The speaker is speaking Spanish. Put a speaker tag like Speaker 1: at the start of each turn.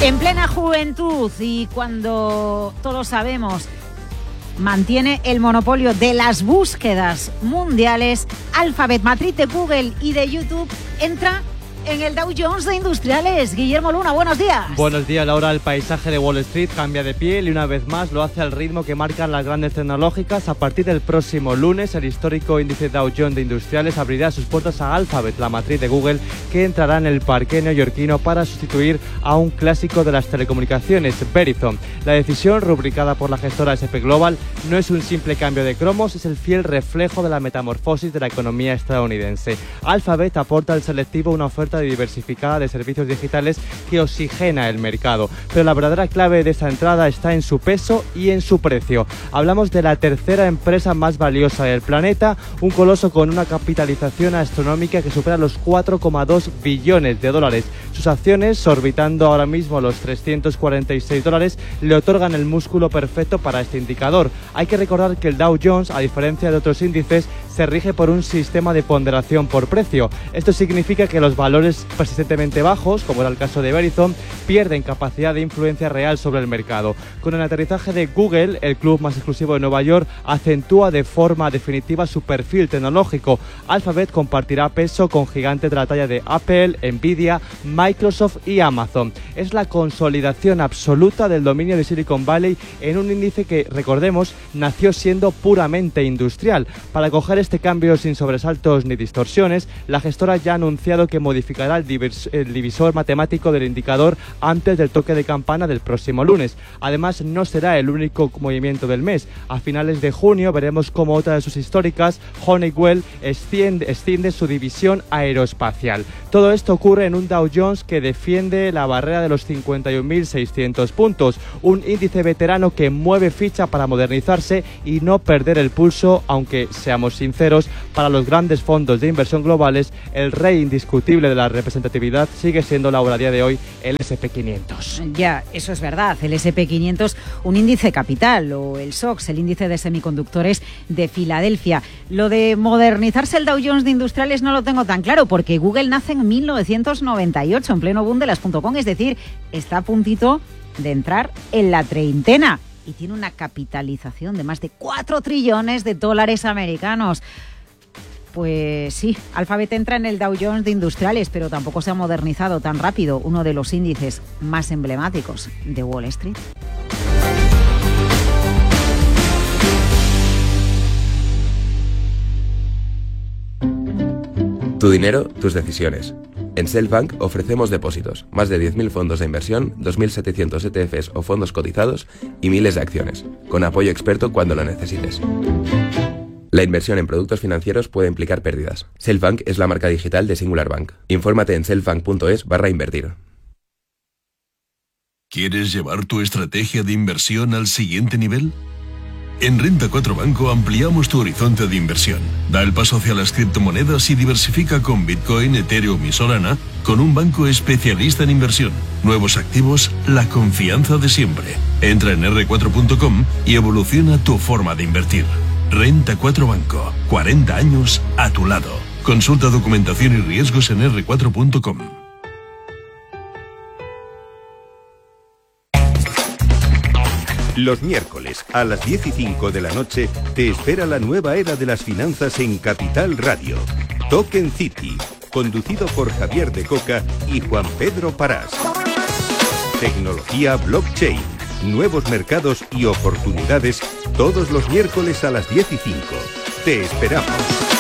Speaker 1: En plena juventud y cuando todos sabemos mantiene el monopolio de las búsquedas mundiales, Alphabet, matriz de Google y de YouTube, entra en el Dow Jones de Industriales. Guillermo Luna, buenos días.
Speaker 2: Buenos días, Laura. El paisaje de Wall Street cambia de piel y una vez más lo hace al ritmo que marcan las grandes tecnológicas. A partir del próximo lunes, el histórico índice Dow Jones de Industriales abrirá sus puertas a Alphabet, la matriz de Google, que entrará en el parque neoyorquino para sustituir a un clásico de las telecomunicaciones, Verizon. La decisión, rubricada por la gestora S&P Global, no es un simple cambio de cromos, es el fiel reflejo de la metamorfosis de la economía estadounidense. Alphabet aporta al selectivo una oferta diversificada de servicios digitales que oxigena el mercado, pero la verdadera clave de esta entrada está en su peso y en su precio. Hablamos de la tercera empresa más valiosa del planeta, un coloso con una capitalización astronómica que supera los 4,2 billones de dólares. Sus acciones, orbitando ahora mismo los $346, le otorgan el músculo perfecto para este indicador. Hay que recordar que el Dow Jones, a diferencia de otros índices, se rige por un sistema de ponderación por precio. Esto significa que los valores persistentemente bajos, como era el caso de Verizon, pierden capacidad de influencia real sobre el mercado. Con el aterrizaje de Google, el club más exclusivo de Nueva York acentúa de forma definitiva su perfil tecnológico. Alphabet compartirá peso con gigantes de la talla de Apple, Nvidia, Microsoft y Amazon. Es la consolidación absoluta del dominio de Silicon Valley en un índice que, recordemos, nació siendo puramente industrial. Para coger este cambio sin sobresaltos ni distorsiones, la gestora ya ha anunciado que modificará el divisor matemático del indicador antes del toque de campana del próximo lunes. Además, no será el único movimiento del mes. A finales de junio veremos cómo otra de sus históricas, Honeywell, extiende su división aeroespacial. Todo esto ocurre en un Dow Jones que defiende la barrera de los 51.600 puntos, un índice veterano que mueve ficha para modernizarse y no perder el pulso, aunque seamos sinceros, para los grandes fondos de inversión globales, el rey indiscutible de la representatividad sigue siendo, Laura, a día de hoy, el S&P 500.
Speaker 1: Ya, eso es verdad, el S&P 500, un índice capital, o el SOX, el índice de semiconductores de Filadelfia. Lo de modernizarse el Dow Jones de Industriales no lo tengo tan claro, porque Google nace en 1998, en pleno boom de las .com, es decir, está a puntito de entrar en la treintena y tiene una capitalización de más de 4 trillones de dólares americanos. Pues sí, Alphabet entra en el Dow Jones de Industriales, pero tampoco se ha modernizado tan rápido, uno de los índices más emblemáticos de Wall Street.
Speaker 3: Tu dinero, tus decisiones. En Self Bank ofrecemos depósitos, más de 10.000 fondos de inversión, 2.700 ETFs o fondos cotizados y miles de acciones, con apoyo experto cuando lo necesites. La inversión en productos financieros puede implicar pérdidas. Self Bank es la marca digital de Singular Bank. Infórmate en selfbank.es/invertir.
Speaker 4: ¿Quieres llevar tu estrategia de inversión al siguiente nivel? En Renta 4 Banco ampliamos tu horizonte de inversión. Da el paso hacia las criptomonedas y diversifica con Bitcoin, Ethereum y Solana con un banco especialista en inversión. Nuevos activos, la confianza de siempre. Entra en r4.com y evoluciona tu forma de invertir. Renta 4 Banco, 40 años a tu lado. Consulta documentación y riesgos en r4.com.
Speaker 5: Los miércoles a las 10:05 de la noche te espera la nueva era de las finanzas en Capital Radio. Token City, conducido por Javier de Coca y Juan Pedro Parás. Tecnología blockchain, nuevos mercados y oportunidades todos los miércoles a las 10:05. Te esperamos.